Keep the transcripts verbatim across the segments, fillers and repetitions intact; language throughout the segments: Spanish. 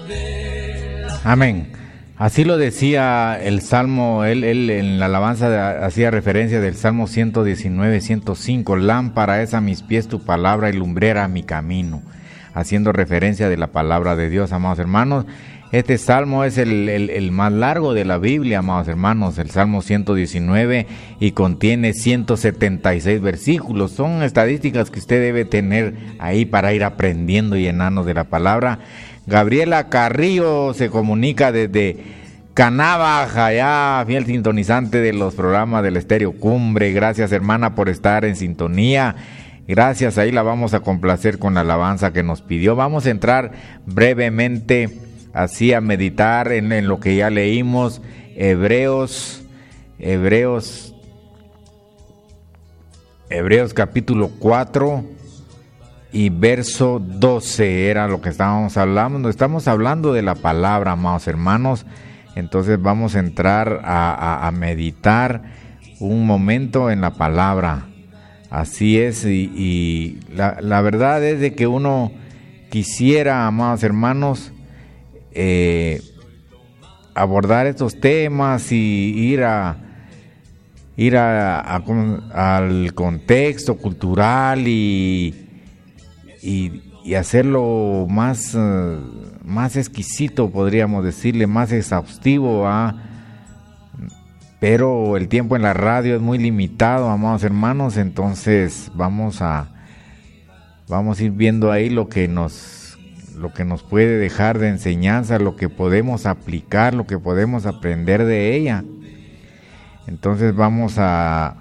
Amén. Así lo decía el Salmo, él, él en la alabanza de, hacía referencia del Salmo ciento diecinueve, ciento cinco, lámpara es a mis pies tu palabra y lumbrera a mi camino, haciendo referencia de la palabra de Dios, amados hermanos. Este Salmo es el, el, el más largo de la Biblia, amados hermanos, el Salmo ciento diecinueve, y contiene ciento setenta y seis versículos. Son estadísticas que usted debe tener ahí para ir aprendiendo y llenarnos de la palabra. Gabriela Carrillo se comunica desde Canábaja, allá, fiel sintonizante de los programas del Estéreo Cumbre. Gracias, hermana, por estar en sintonía. Gracias, ahí la vamos a complacer con la alabanza que nos pidió. Vamos a entrar brevemente así a meditar en, en lo que ya leímos. Hebreos, Hebreos, Hebreos capítulo cuatro. Y verso doce era lo que estábamos hablando. Estamos hablando de la palabra, amados hermanos. Entonces vamos a entrar a, a, a meditar un momento en la palabra. Así es, y, y la, la verdad es de que uno quisiera, amados hermanos, eh, abordar estos temas y ir a ir a, a, a, al contexto cultural y Y, y hacerlo más, uh, más exquisito, podríamos decirle, más exhaustivo, ¿ah? Pero el tiempo en la radio es muy limitado, amados hermanos, entonces vamos a vamos a ir viendo ahí lo que nos lo que nos puede dejar de enseñanza, lo que podemos aplicar, lo que podemos aprender de ella. Entonces vamos a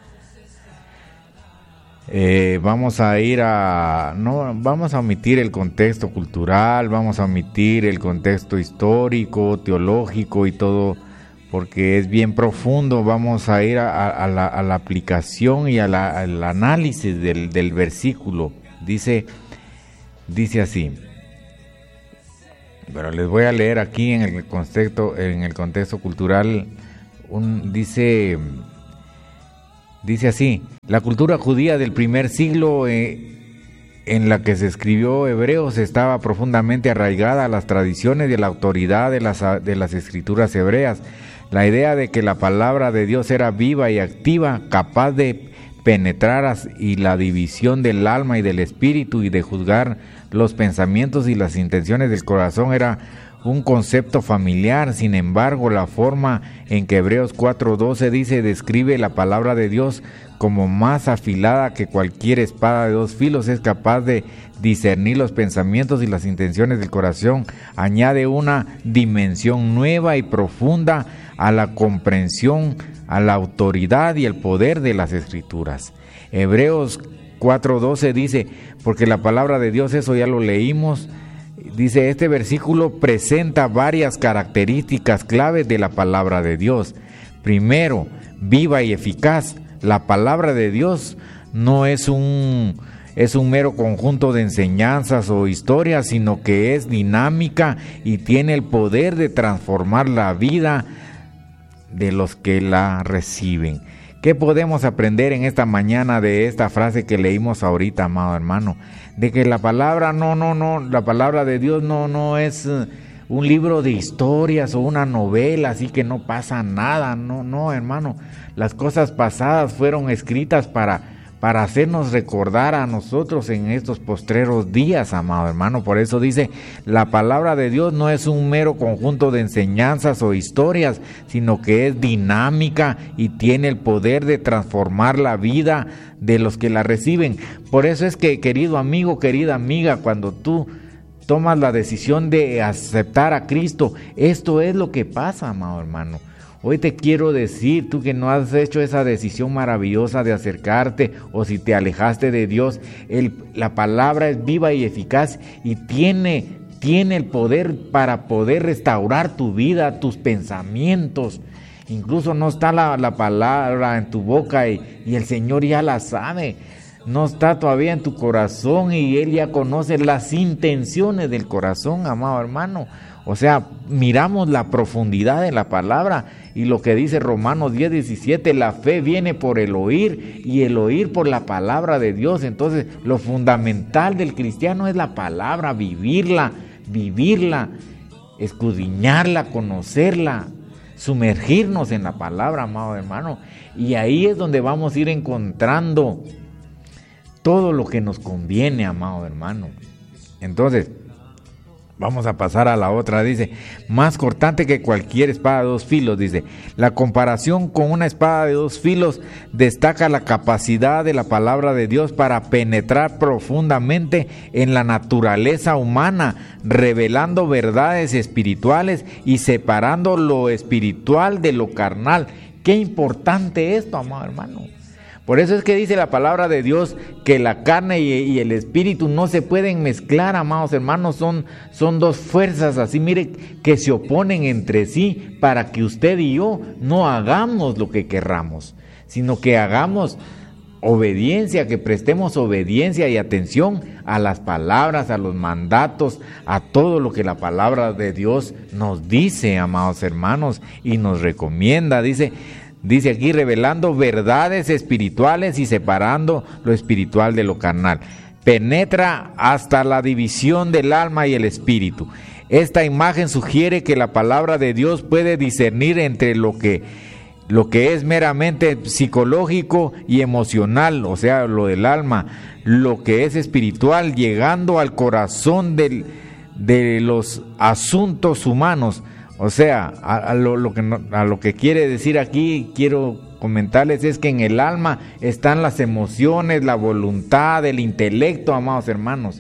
Eh, vamos a ir a no vamos a omitir el contexto cultural, vamos a omitir el contexto histórico, teológico y todo, porque es bien profundo. Vamos a ir a, a, la, a la aplicación y a la, al análisis del, del versículo. Dice, dice así. Pero les voy a leer aquí en el contexto, en el contexto cultural. Un, dice. Dice así: la cultura judía del primer siglo eh, en la que se escribió Hebreos estaba profundamente arraigada a las tradiciones y a la autoridad de las, de las escrituras hebreas. La idea de que la palabra de Dios era viva y activa, capaz de penetrar y la división del alma y del espíritu y de juzgar los pensamientos y las intenciones del corazón era un concepto familiar. Sin embargo, la forma en que Hebreos cuatro doce dice describe la palabra de Dios como más afilada que cualquier espada de dos filos, es capaz de discernir los pensamientos y las intenciones del corazón, añade una dimensión nueva y profunda a la comprensión, a la autoridad y el poder de las Escrituras. Hebreos cuatro doce dice, porque la palabra de Dios, eso ya lo leímos. Dice, este versículo presenta varias características claves de la palabra de Dios. Primero, viva y eficaz. La palabra de Dios no es un, es un mero conjunto de enseñanzas o historias, sino que es dinámica y tiene el poder de transformar la vida de los que la reciben. ¿Qué podemos aprender en esta mañana de esta frase que leímos ahorita, amado hermano? De que la palabra, no, no, no, la palabra de Dios no, no es un libro de historias o una novela, así que no pasa nada, no, no, hermano. Las cosas pasadas fueron escritas para, para hacernos recordar a nosotros en estos postreros días, amado hermano. Por eso dice, la palabra de Dios no es un mero conjunto de enseñanzas o historias, sino que es dinámica y tiene el poder de transformar la vida de los que la reciben. Por eso es que, querido amigo, querida amiga, cuando tú tomas la decisión de aceptar a Cristo, esto es lo que pasa, amado hermano. Hoy te quiero decir, tú que no has hecho esa decisión maravillosa de acercarte, o si te alejaste de Dios, el, la palabra es viva y eficaz y tiene, tiene el poder para poder restaurar tu vida, tus pensamientos. Incluso no está la, la palabra en tu boca y, y el Señor ya la sabe. No está todavía en tu corazón y Él ya conoce las intenciones del corazón, amado hermano. O sea, miramos la profundidad de la palabra y lo que dice Romanos diez diecisiete, la fe viene por el oír y el oír por la palabra de Dios. Entonces, lo fundamental del cristiano es la palabra, vivirla, vivirla. escudriñarla, conocerla, sumergirnos en la palabra, amado hermano. Y ahí es donde vamos a ir encontrando todo lo que nos conviene, amado hermano. Entonces, vamos a pasar a la otra. Dice, más cortante que cualquier espada de dos filos. Dice, la comparación con una espada de dos filos destaca la capacidad de la palabra de Dios para penetrar profundamente en la naturaleza humana, revelando verdades espirituales y separando lo espiritual de lo carnal. Qué importante esto, amado hermano. Por eso es que dice la palabra de Dios que la carne y, y el espíritu no se pueden mezclar, amados hermanos. Son, son dos fuerzas así, mire, que se oponen entre sí para que usted y yo no hagamos lo que querramos, sino que hagamos obediencia, que prestemos obediencia y atención a las palabras, a los mandatos, a todo lo que la palabra de Dios nos dice, amados hermanos, y nos recomienda. Dice... Dice aquí, revelando verdades espirituales y separando lo espiritual de lo carnal. Penetra hasta la división del alma y el espíritu. Esta imagen sugiere que la palabra de Dios puede discernir entre lo que, lo que es meramente psicológico y emocional, o sea, lo del alma, lo que es espiritual, llegando al corazón del, de los asuntos humanos. O sea, a, a, lo, lo que no, a lo que quiere decir aquí, quiero comentarles, es que en el alma están las emociones, la voluntad, el intelecto, amados hermanos.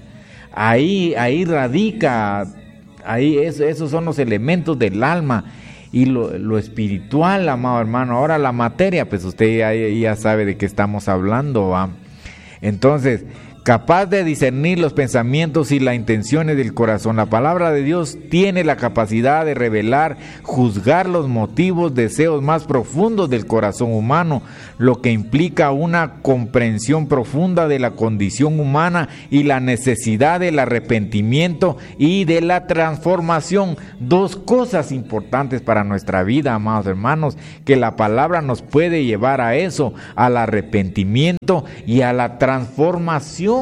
Ahí, ahí radica, ahí es, esos son los elementos del alma. Y lo, lo espiritual, amado hermano. Ahora la materia, pues usted ya, ya sabe de qué estamos hablando, ¿va? Entonces, capaz de discernir los pensamientos y las intenciones del corazón. La palabra de Dios tiene la capacidad de revelar, juzgar los motivos, deseos más profundos del corazón humano, lo que implica una comprensión profunda de la condición humana y la necesidad del arrepentimiento y de la transformación. Dos cosas importantes para nuestra vida, amados hermanos, que la palabra nos puede llevar a eso, al arrepentimiento y a la transformación.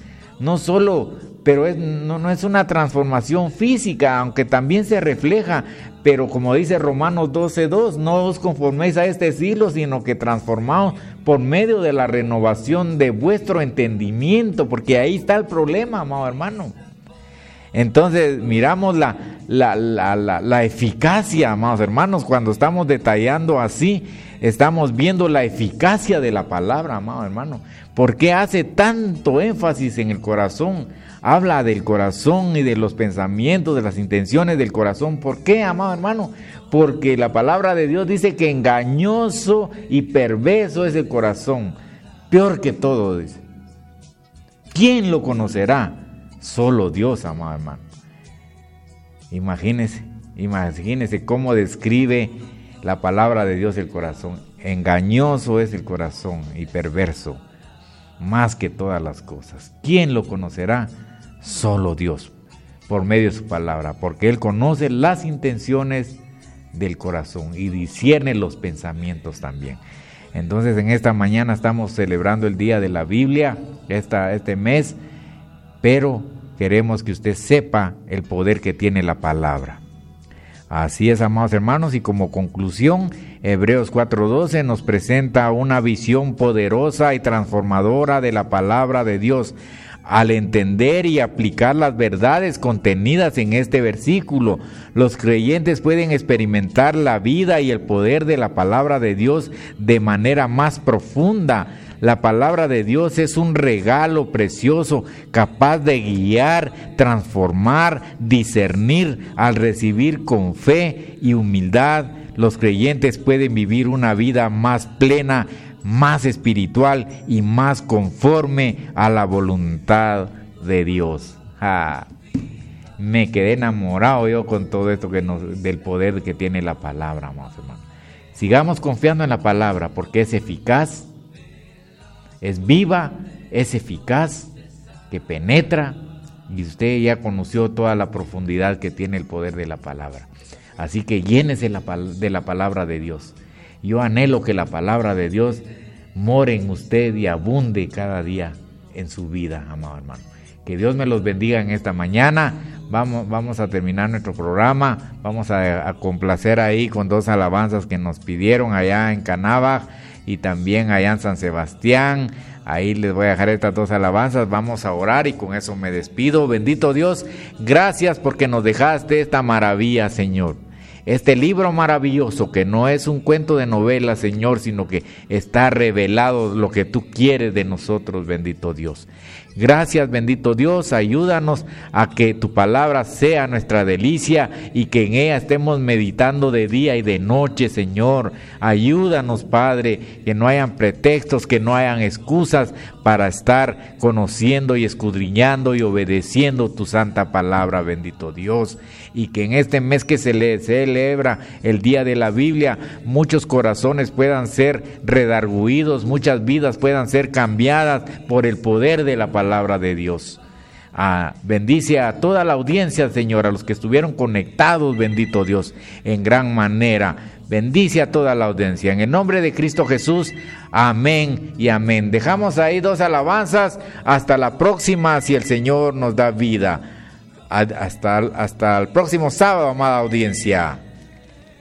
No solo, pero es, no, no es una transformación física, aunque también se refleja, pero como dice Romanos doce dos, no os conforméis a este siglo, sino que transformaos por medio de la renovación de vuestro entendimiento, porque ahí está el problema, amado hermano. Entonces miramos la, la, la, la, la eficacia, amados hermanos, cuando estamos detallando así, estamos viendo la eficacia de la palabra, amado hermano. ¿Por qué hace tanto énfasis en el corazón? Habla del corazón y de los pensamientos, de las intenciones del corazón. ¿Por qué, amado hermano? Porque la palabra de Dios dice que engañoso y perverso es el corazón. Peor que todo, dice. ¿Quién lo conocerá? Solo Dios, amado hermano. Imagínese, imagínese cómo describe la palabra de Dios el corazón. Engañoso es el corazón y perverso, más que todas las cosas. ¿Quién lo conocerá? Solo Dios, por medio de su palabra, porque Él conoce las intenciones del corazón y discierne los pensamientos también. Entonces, en esta mañana estamos celebrando el Día de la Biblia, esta, este mes, pero queremos que usted sepa el poder que tiene la palabra. Así es, amados hermanos, y como conclusión, Hebreos cuatro doce nos presenta una visión poderosa y transformadora de la palabra de Dios. Al entender y aplicar las verdades contenidas en este versículo, los creyentes pueden experimentar la vida y el poder de la palabra de Dios de manera más profunda. La palabra de Dios es un regalo precioso, capaz de guiar, transformar, discernir. Al recibir con fe y humildad, los creyentes pueden vivir una vida más plena, más espiritual y más conforme a la voluntad de Dios. Ah, me quedé enamorado yo con todo esto que nos, del poder que tiene la palabra, amados hermanos. Sigamos confiando en la palabra porque es eficaz, es viva, es eficaz, que penetra, y usted ya conoció toda la profundidad que tiene el poder de la palabra. Así que llénese de la palabra de Dios. Yo anhelo que la palabra de Dios more en usted y abunde cada día en su vida, amado hermano. Que Dios me los bendiga en esta mañana. vamos, vamos a terminar nuestro programa. Vamos a, a complacer ahí con dos alabanzas que nos pidieron allá en Canábac y también allá en San Sebastián. Ahí les voy a dejar estas dos alabanzas, vamos a orar y con eso me despido. Bendito Dios, gracias porque nos dejaste esta maravilla, Señor. Este libro maravilloso que no es un cuento de novela, Señor, sino que está revelado lo que tú quieres de nosotros, bendito Dios. Gracias, bendito Dios, ayúdanos a que tu palabra sea nuestra delicia y que en ella estemos meditando de día y de noche, Señor. Ayúdanos, Padre, que no hayan pretextos, que no hayan excusas para estar conociendo y escudriñando y obedeciendo tu santa palabra, bendito Dios. Y que en este mes que se le celebra el Día de la Biblia, muchos corazones puedan ser redarguidos, muchas vidas puedan ser cambiadas por el poder de la palabra de Dios. Ah, bendice a toda la audiencia, Señor, a los que estuvieron conectados, bendito Dios, en gran manera. Bendice a toda la audiencia. En el nombre de Cristo Jesús, amén y amén. Dejamos ahí dos alabanzas. Hasta la próxima, si el Señor nos da vida. Hasta, hasta el próximo sábado, amada audiencia.